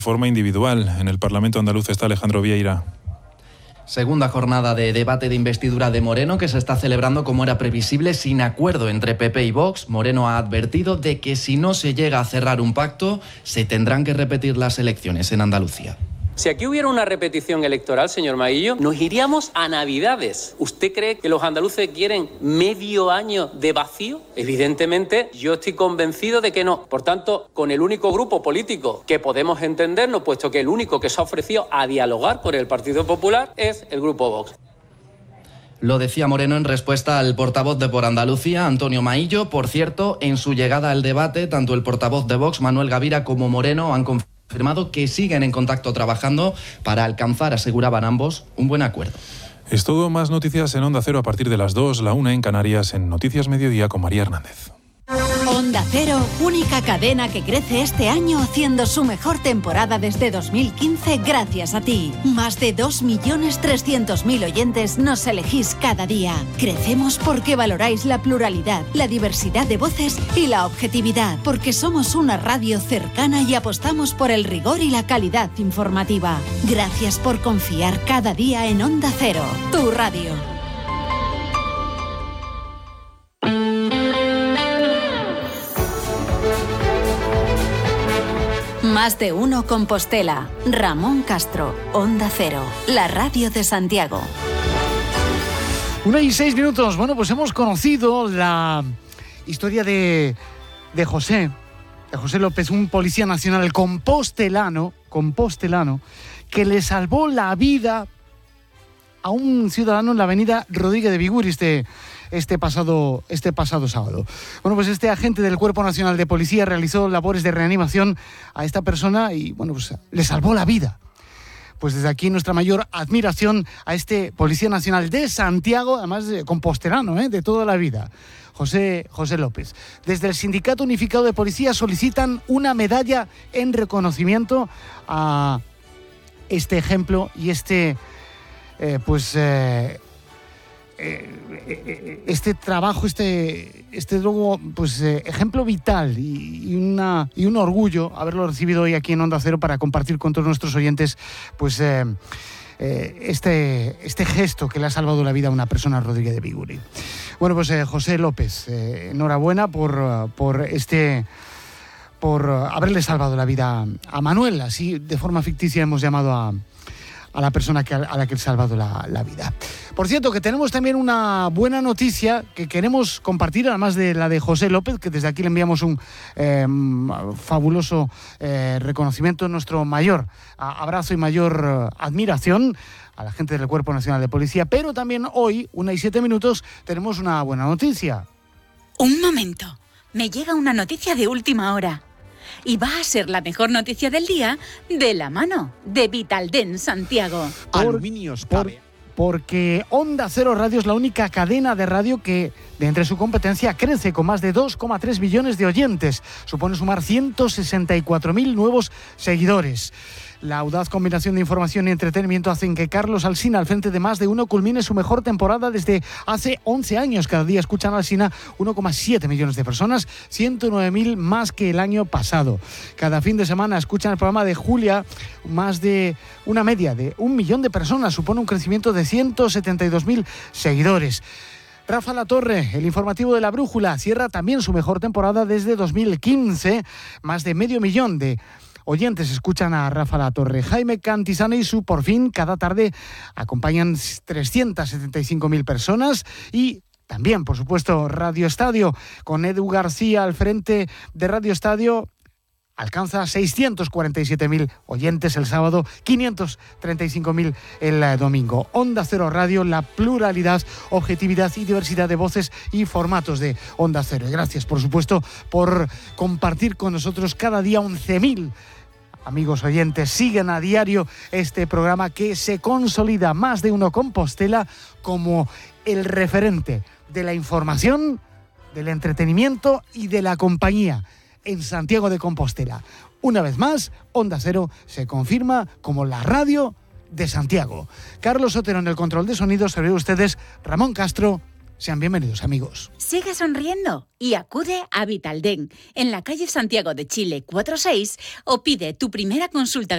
forma individual. En el Parlamento andaluz está Alejandro Vieira. Segunda jornada de debate de investidura de Moreno que se está celebrando, como era previsible, sin acuerdo entre PP y Vox. Moreno ha advertido de que si no se llega a cerrar un pacto, se tendrán que repetir las elecciones en Andalucía. Si aquí hubiera una repetición electoral, señor Maguillo, nos iríamos a Navidades. ¿Usted cree que los andaluces quieren medio año de vacío? Evidentemente, yo estoy convencido de que no. Por tanto, con el único grupo político que podemos entendernos, puesto que el único que se ha ofrecido a dialogar con el Partido Popular es el grupo Vox. Lo decía Moreno en respuesta al portavoz de Por Andalucía, Antonio Maillo. Por cierto, en su llegada al debate, tanto el portavoz de Vox, Manuel Gavira, como Moreno han confirmado que siguen en contacto trabajando para alcanzar, aseguraban ambos, un buen acuerdo. Es todo, más noticias en Onda Cero a partir de las 2, la 1 en Canarias, en Noticias Mediodía con María Hernández. Onda Cero, única cadena que crece este año haciendo su mejor temporada desde 2015 gracias a ti. Más de 2.300.000 oyentes nos elegís cada día. Crecemos porque valoráis la pluralidad, la diversidad de voces y la objetividad, porque somos una radio cercana y apostamos por el rigor y la calidad informativa. Gracias por confiar cada día en Onda Cero, tu radio. Más de uno Compostela. Ramón Castro, Onda Cero, la radio de Santiago. 1:06. Bueno, pues hemos conocido la historia de José López, un policía nacional compostelano, que le salvó la vida a un ciudadano en la avenida Rodríguez de Biguri este pasado sábado. Bueno, pues este agente del Cuerpo Nacional de Policía realizó labores de reanimación a esta persona y, bueno, pues le salvó la vida. Pues desde aquí nuestra mayor admiración a este Policía Nacional de Santiago, además compostelano, de toda la vida, José López. Desde el Sindicato Unificado de Policía solicitan una medalla en reconocimiento a este ejemplo y este trabajo, luego, pues ejemplo vital y un orgullo haberlo recibido hoy aquí en Onda Cero para compartir con todos nuestros oyentes, pues este gesto que le ha salvado la vida a una persona, Rodríguez de Biguri. Bueno, pues José López, enhorabuena por haberle salvado la vida a Manuel. Así, de forma ficticia, hemos llamado a la persona a la que he salvado la vida. Por cierto, que tenemos también una buena noticia que queremos compartir, además de la de José López, que desde aquí le enviamos un fabuloso reconocimiento, nuestro mayor abrazo y mayor admiración a la gente del Cuerpo Nacional de Policía. Pero también hoy, 1:07, tenemos una buena noticia. Un momento, me llega una noticia de última hora. Y va a ser la mejor noticia del día de la mano de Vitaldent Santiago. Aluminios porque Onda Cero Radio es la única cadena de radio que, de entre su competencia, crece con más de 2,3 millones de oyentes. Supone sumar 164.000 nuevos seguidores. La audaz combinación de información y entretenimiento hacen que Carlos Alsina, al frente de Más de Uno, culmine su mejor temporada desde hace 11 años. Cada día escuchan a Alsina 1,7 millones de personas, 109.000 más que el año pasado. Cada fin de semana escuchan el programa de Julia, más de una media de 1 millón de personas. Supone un crecimiento de 172.000 seguidores. Rafa Latorre, el informativo de La Brújula, cierra también su mejor temporada desde 2015. Más de 500.000 de oyentes escuchan a Rafa Latorre. Jaime Cantizano y su Por Fin cada tarde acompañan 375.000 personas. Y también, por supuesto, Radio Estadio, con Edu García al frente de Radio Estadio, alcanza 647.000 oyentes el sábado, 535.000 el domingo. Onda Cero Radio, la pluralidad, objetividad y diversidad de voces y formatos de Onda Cero. Y gracias, por supuesto, por compartir con nosotros cada día 11.000 amigos oyentes. Siguen a diario este programa que se consolida, Más de Uno Compostela, como el referente de la información, del entretenimiento y de la compañía en Santiago de Compostela. Una vez más, Onda Cero se confirma como la radio de Santiago. Carlos Otero en el control de sonido, sobre ustedes Ramón Castro. Sean bienvenidos, amigos. Sigue sonriendo y acude a Vitaldent en la calle Santiago de Chile 46 o pide tu primera consulta